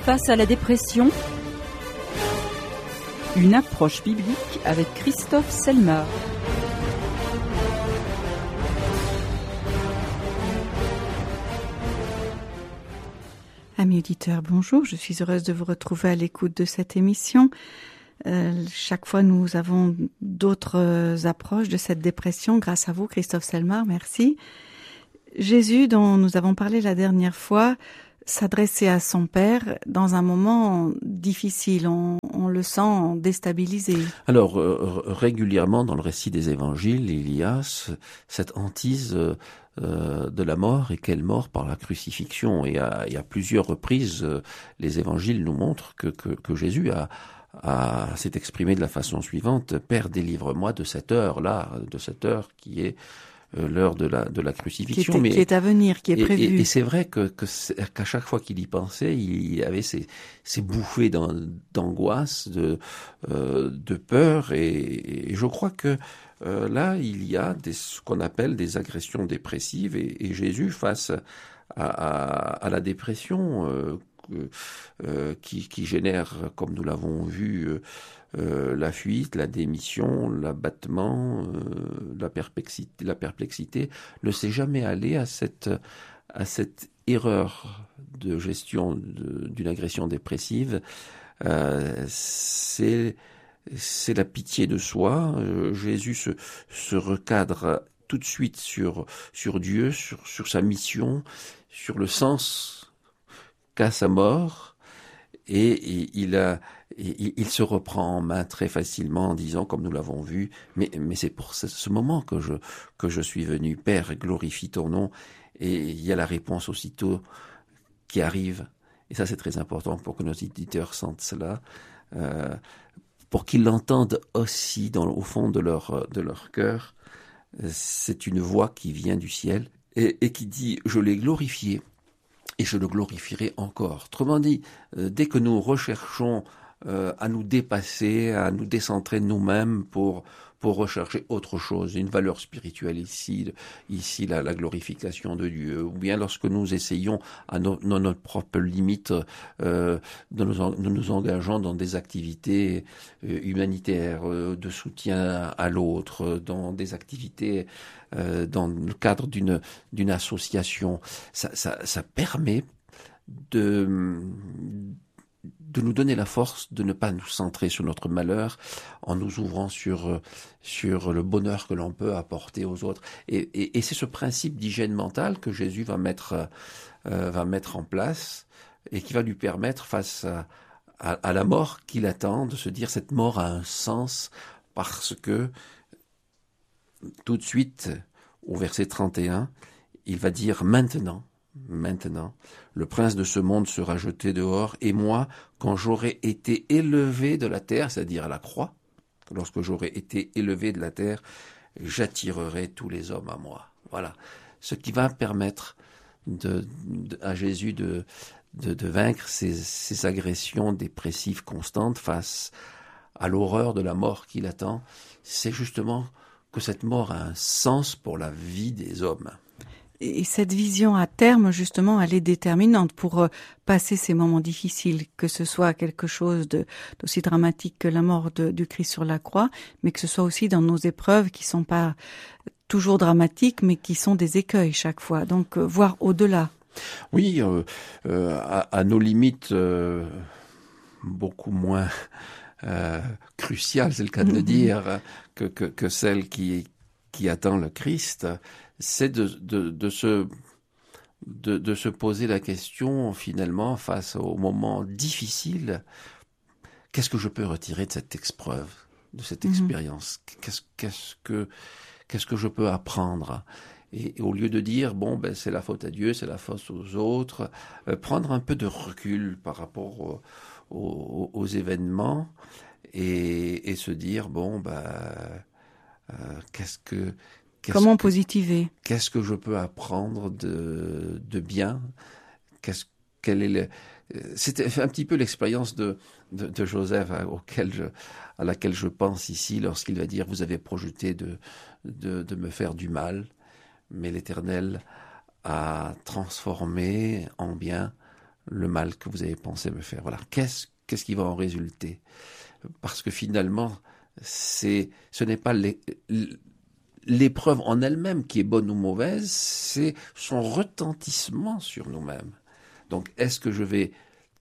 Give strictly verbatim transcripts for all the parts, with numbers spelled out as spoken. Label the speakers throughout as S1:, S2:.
S1: Face à la dépression, une approche biblique avec Christophe Selmar.
S2: Amis auditeurs, bonjour, je suis heureuse de vous retrouver à l'écoute de cette émission. Euh, chaque fois, nous avons d'autres euh, approches de cette dépression grâce à vous, Christophe Selmar, merci. Jésus, dont nous avons parlé la dernière fois, s'adressait à son Père dans un moment difficile, on, on le sent déstabilisé.
S3: Alors, euh, régulièrement dans le récit des évangiles, il y a ce, cette hantise euh, euh, de la mort, et quelle mort par la crucifixion. Et à, et à plusieurs reprises, euh, les évangiles nous montrent que, que, que Jésus a, a, s'est exprimé de la façon suivante: « Père, délivre-moi de cette heure-là, de cette heure qui est Euh, l'heure de la de la crucifixion,
S2: qui, était,
S3: mais
S2: qui est à venir, qui est
S3: et,
S2: prévu.
S3: Et, et c'est vrai que, que c'est, qu'à chaque fois qu'il y pensait, il y avait ces, ces bouffées d'angoisse, de euh, de peur, et, et je crois que euh, là il y a des, ce qu'on appelle des agressions dépressives, et, et Jésus face à, à, à la dépression euh, euh, qui, qui génère, comme nous l'avons vu, euh, Euh, la fuite, la démission, l'abattement, euh, la perplexité, la perplexité, ne s'est jamais allé à cette à cette erreur de gestion de, d'une agression dépressive. Euh, c'est c'est la pitié de soi. Euh, Jésus se se recadre tout de suite sur sur Dieu, sur sur sa mission, sur le sens qu'a sa mort, et, et il a Il, il se reprend en main très facilement en disant, comme nous l'avons vu, mais, mais c'est pour ce, ce moment que je, que je suis venu. Père, glorifie ton nom. Et il y a la réponse aussitôt qui arrive. Et ça, c'est très important pour que nos auditeurs sentent cela, euh, pour qu'ils l'entendent aussi dans, au fond de leur, de leur cœur. C'est une voix qui vient du ciel et, et qui dit « Je l'ai glorifié et je le glorifierai encore ». Autrement dit, euh, dès que nous recherchons Euh, à nous dépasser, à nous décentrer de nous-mêmes pour pour rechercher autre chose, une valeur spirituelle ici, ici la, la glorification de Dieu, ou bien lorsque nous essayons à no, no, notre propre limite euh, de, nous en, de nous engageant dans des activités euh, humanitaires, euh, de soutien à l'autre, dans des activités euh, dans le cadre d'une d'une association, ça, ça, ça permet de de nous donner la force de ne pas nous centrer sur notre malheur en nous ouvrant sur sur le bonheur que l'on peut apporter aux autres. Et, et, et c'est ce principe d'hygiène mentale que Jésus va mettre euh, va mettre en place et qui va lui permettre, face à, à, à la mort qui l'attend, de se dire cette mort a un sens, parce que tout de suite, au verset trente et un, il va dire maintenant. Maintenant, le prince de ce monde sera jeté dehors, et moi, quand j'aurai été élevé de la terre, c'est-à-dire à la croix, lorsque j'aurai été élevé de la terre, j'attirerai tous les hommes à moi. Voilà. Ce qui va permettre de, de, à Jésus de, de, de vaincre ces, ces agressions dépressives constantes face à l'horreur de la mort qui l'attend. C'est justement que cette mort a un sens pour la vie des hommes.
S2: Et cette vision à terme, justement, elle est déterminante pour euh, passer ces moments difficiles, que ce soit quelque chose de, d'aussi dramatique que la mort de, du Christ sur la croix, mais que ce soit aussi dans nos épreuves qui sont pas toujours dramatiques, mais qui sont des écueils chaque fois. Donc, euh, voir au-delà.
S3: Oui, euh, euh, à, à nos limites euh, beaucoup moins euh, cruciales, c'est le cas de le dire, que, que, que celle qui, qui attend le Christ. C'est de, de, de, se, de, de se poser la question, finalement, face aux moments difficiles, qu'est-ce que je peux retirer de cette épreuve, de cette mmh. expérience? Qu'est-ce, qu'est-ce, que, qu'est-ce que je peux apprendre? Et, et au lieu de dire, bon, ben, c'est la faute à Dieu, c'est la faute aux autres, euh, prendre un peu de recul par rapport au, au, aux événements et, et se dire, bon, ben, euh, qu'est-ce que... Qu'est-ce
S2: Comment
S3: que,
S2: positiver?
S3: Qu'est-ce que je peux apprendre de, de bien? Qu'est-ce, quel est le, c'était un petit peu l'expérience de, de, de Joseph, hein, auquel je, à laquelle je pense ici, lorsqu'il va dire « Vous avez projeté de, de, de me faire du mal, mais l'Éternel a transformé en bien le mal que vous avez pensé me faire. Voilà, qu'est-ce, qu'est-ce qui va en résulter? Parce que finalement, c'est, ce n'est pas les, l'épreuve en elle-même qui est bonne ou mauvaise, c'est son retentissement sur nous-mêmes. Donc, est-ce que je vais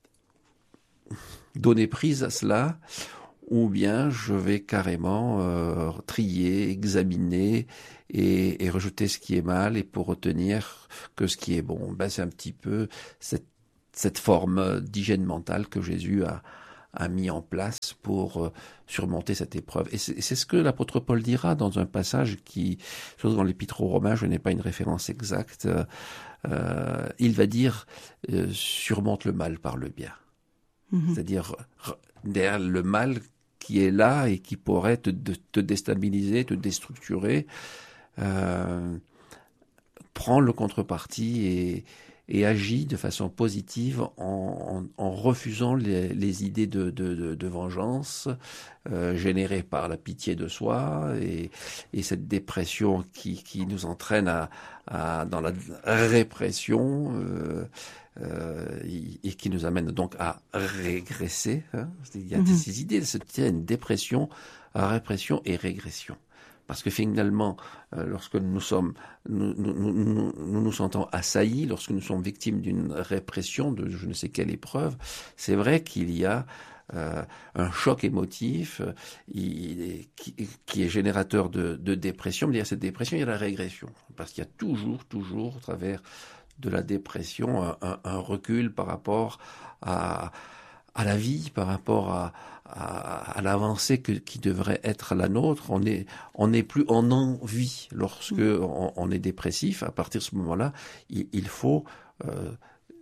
S3: donner prise à cela, ou bien je vais carrément euh, trier, examiner et, et rejeter ce qui est mal, et pour retenir que ce qui est bon? Ben, c'est un petit peu cette, cette forme d'hygiène mentale que Jésus a, a mis en place pour euh, surmonter cette épreuve. Et c'est, c'est ce que l'apôtre Paul dira dans un passage qui, surtout dans l'Épître aux Romains, je n'ai pas une référence exacte, euh, il va dire euh, surmonte le mal par le bien. Mmh. C'est-à-dire derrière le mal qui est là et qui pourrait te, te, te déstabiliser, te déstructurer, euh, prends le contreparti et et agit de façon positive en, en, en refusant les, les idées de, de, de, de vengeance euh, générées par la pitié de soi et, et cette dépression qui, qui nous entraîne à, à, dans la répression euh, euh, et qui nous amène donc à régresser. Hein. Il y a mm-hmm. ces idées, il y a une dépression, répression et régression. Parce que finalement, euh, lorsque nous sommes, nous nous, nous, nous, nous nous sentons assaillis, lorsque nous sommes victimes d'une répression, de je ne sais quelle épreuve, c'est vrai qu'il y a euh, un choc émotif euh, il, qui, qui est générateur de, de dépression. Mais il y a cette dépression, il y a la régression. Parce qu'il y a toujours, toujours, au travers de la dépression, un, un, un recul par rapport à, à la vie, par rapport à À, à l'avancée que, qui devrait être la nôtre. On est, on n'est plus en envie lorsque on, on est dépressif. À partir de ce moment-là, il, il faut euh,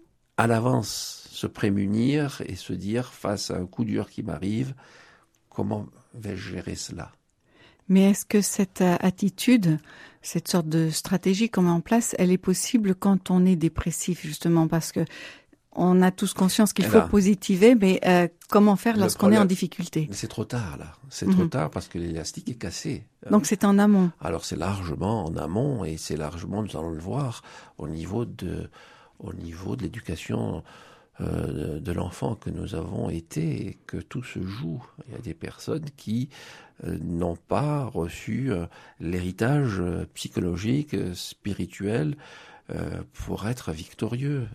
S3: à l'avance se prémunir et se dire, face à un coup dur qui m'arrive, comment vais-je gérer cela?
S2: Mais est-ce que cette attitude, cette sorte de stratégie qu'on met en place, elle est possible quand on est dépressif, justement, parce que on a tous conscience qu'il faut là, positiver, mais euh, comment faire lorsqu'on problème, est en difficulté?
S3: C'est trop tard, là. C'est mmh. trop tard parce que l'élastique est cassé.
S2: Donc c'est en amont.
S3: Alors c'est largement en amont et c'est largement, nous allons le voir, au niveau de, au niveau de l'éducation euh, de, de l'enfant que nous avons été et que tout se joue. Il y a des personnes qui euh, n'ont pas reçu euh, l'héritage psychologique, spirituel euh, pour être victorieux.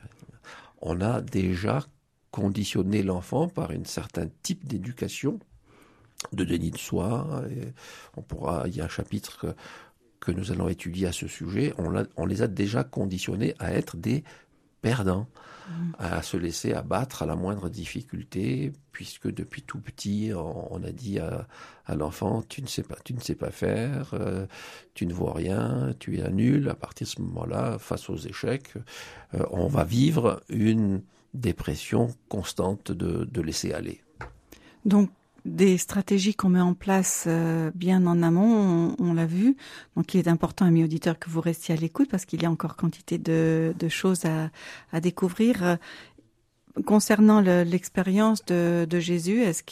S3: On a déjà conditionné l'enfant par un certain type d'éducation, de déni de soi. Et on pourra, il y a un chapitre que, que nous allons étudier à ce sujet. On, l'a, on les a déjà conditionnés à être des perdants, mmh. à se laisser abattre à la moindre difficulté, puisque depuis tout petit, on, on a dit à, à l'enfant, tu ne sais pas, tu ne sais pas faire, euh, tu ne vois rien, tu es un nul. À partir de ce moment-là, face aux échecs, euh, on va vivre une dépression constante de, de laisser aller.
S2: Donc, des stratégies qu'on met en place euh, bien en amont, on, on l'a vu. Donc, il est important, amis auditeurs, que vous restiez à l'écoute parce qu'il y a encore quantité de, de choses à, à découvrir. Euh, concernant le, l'expérience de, de Jésus, est-ce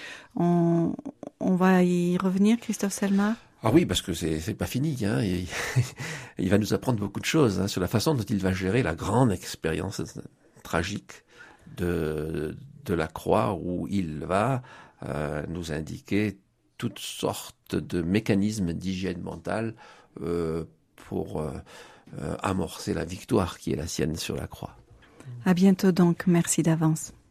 S2: qu'on on va y revenir, Christophe Selmar?
S3: Ah oui, parce que c'est c'est pas fini. Hein. Il, il va nous apprendre beaucoup de choses hein, sur la façon dont il va gérer la grande expérience tragique de de la croix, où il va euh, nous indiquer toutes sortes de mécanismes d'hygiène mentale euh, pour euh, euh, amorcer la victoire qui est la sienne sur la croix.
S2: À bientôt donc. Merci d'avance.